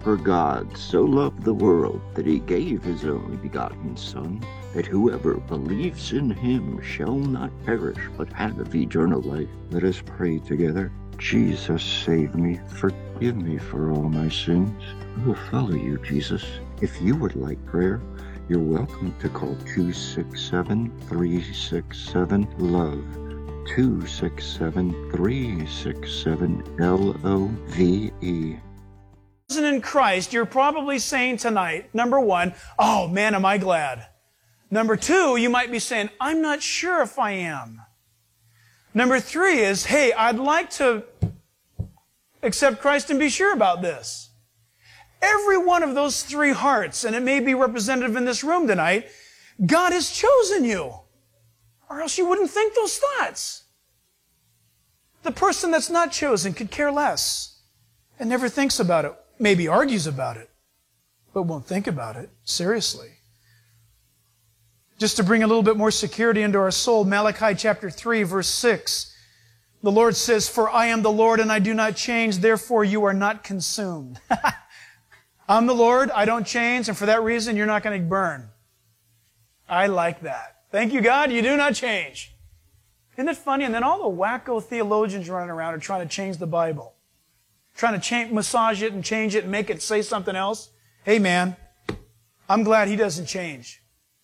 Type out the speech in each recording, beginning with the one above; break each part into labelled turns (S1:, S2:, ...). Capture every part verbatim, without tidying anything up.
S1: For God so loved the world that he gave his only begotten Son, that whoever believes in him shall not perish, but have eternal life. Let us pray together. Jesus, save me. Forgive me for all my sins. I will follow you, Jesus. If you would like prayer, you're welcome to call two six seven, three six seven, LOVE. two six seven, three six seven, L O V E.
S2: In Christ, you're probably saying tonight, number one, oh man, am I glad. Number two, you might be saying, I'm not sure if I am. Number three is, hey, I'd like to accept Christ and be sure about this. Every one of those three hearts, and it may be representative in this room tonight, God has chosen you, or else you wouldn't think those thoughts. The person that's not chosen could care less and never thinks about it. Maybe argues about it, but won't think about it seriously. Just to bring a little bit more security into our soul, Malachi chapter three, verse six, the Lord says, "For I am the Lord and I do not change, therefore you are not consumed." I'm the Lord, I don't change, and for that reason you're not going to burn. I like that. Thank you, God, you do not change. Isn't it funny? And then all the wacko theologians running around are trying to change the Bible. Trying to change, massage it and change it and make it say something else. Hey man, I'm glad He doesn't change.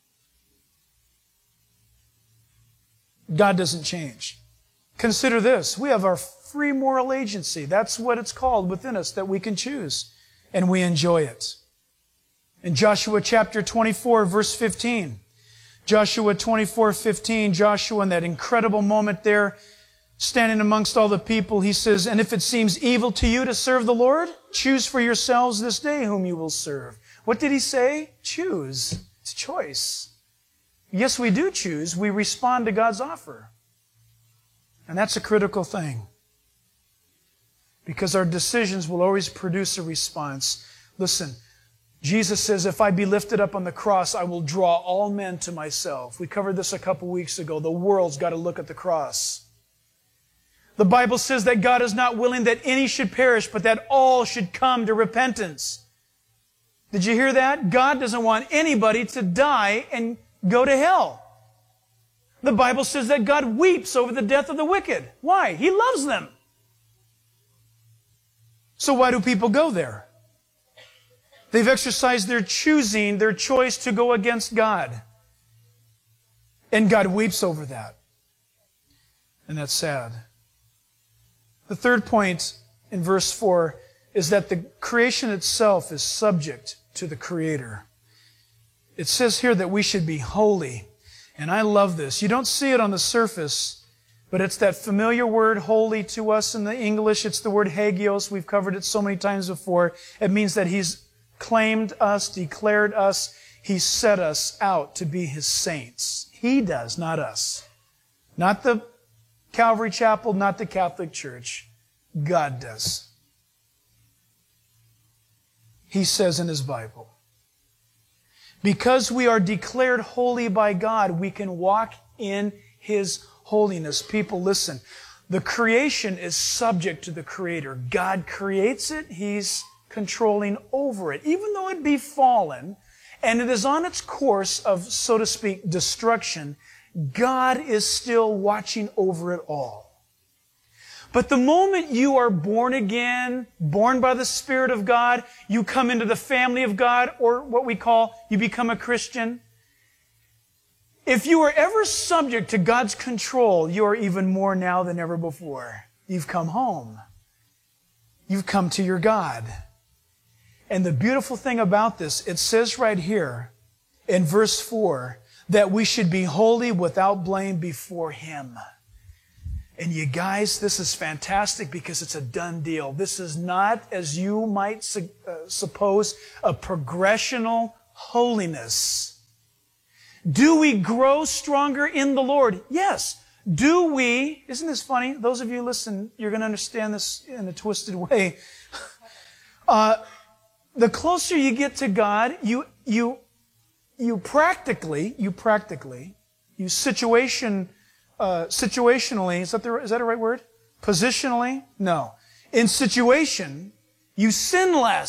S2: God doesn't change. Consider this. We have our free moral agency. That's what it's called within us, that we can choose. And we enjoy it. In Joshua chapter twenty-four, verse fifteen. Joshua twenty-four, fifteen. Joshua, in that incredible moment there, standing amongst all the people, he says, "And if it seems evil to you to serve the Lord, choose for yourselves this day whom you will serve." What did he say? Choose. It's choice. Yes, we do choose. We respond to God's offer. And that's a critical thing. Because our decisions will always produce a response. Listen, Jesus says, if I be lifted up on the cross, I will draw all men to myself. We covered this a couple weeks ago. The world's got to look at the cross. The Bible says that God is not willing that any should perish, but that all should come to repentance. Did you hear that? God doesn't want anybody to die and go to hell. The Bible says that God weeps over the death of the wicked. Why? He loves them. So why do people go there? They've exercised their choosing, their choice to go against God. And God weeps over that. And that's sad. The third point in verse four is that the creation itself is subject to the Creator. It says here that we should be holy. And I love this. You don't see it on the surface, but it's that familiar word, holy, to us in the English. It's the word hagios. We've covered it so many times before. It means that He's claimed us, declared us. He set us out to be His saints. He does, not us. Not the Calvary Chapel, not the Catholic Church. God does. He says in His Bible, because we are declared holy by God, we can walk in His holiness. People, listen. The creation is subject to the Creator. God creates it. He's controlling over it. Even though it be fallen, and it is on its course of, so to speak, destruction, God is still watching over it all. But the moment you are born again, born by the Spirit of God, you come into the family of God, or what we call, you become a Christian. If you were ever subject to God's control, you are even more now than ever before. You've come home. You've come to your God. And the beautiful thing about this, it says right here in verse four, that we should be holy without blame before Him. And you guys, this is fantastic because it's a done deal. This is not, as you might su- uh, suppose, a progressional holiness. Do we grow stronger in the Lord? Yes. Do we, isn't this funny? Those of you listen, you're going to understand this in a twisted way. Uh, the closer you get to God, you, you, you practically, you practically, you situation, uh, situationally, is that the, is that a right word? Positionally? No. In situation, you sin less.